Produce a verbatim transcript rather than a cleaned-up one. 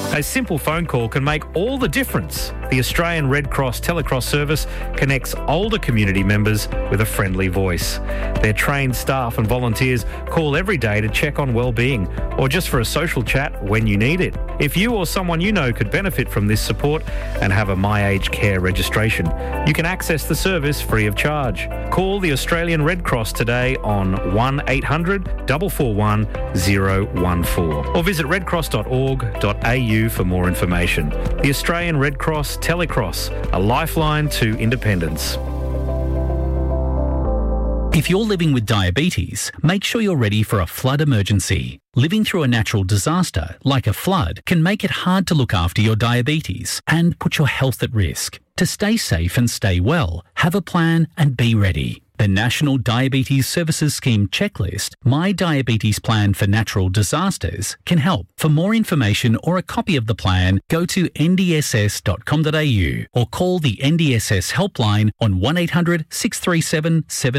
A simple phone call can make all the difference. The Australian Red Cross Telecross service connects older community members with a friendly voice. Their trained staff and volunteers call every day to check on well-being or just for a social chat when you need it. If you or someone you know could benefit from this support and have a My Aged Care registration, you can access the service free of charge. Call the Australian Red Cross today on one eight hundred, four four one, zero one four or visit redcross dot org dot a u for more information. The Australian Red Cross Telecross, a lifeline to independence. If you're living with diabetes, make sure you're ready for a flood emergency. Living through a natural disaster, like a flood, can make it hard to look after your diabetes and put your health at risk. To stay safe and stay well, have a plan and be ready. The National Diabetes Services Scheme checklist, My Diabetes Plan for Natural Disasters, can help. For more information or a copy of the plan, go to n d s s dot com dot a u or call the N D S S helpline on one eight hundred, six three seven, seven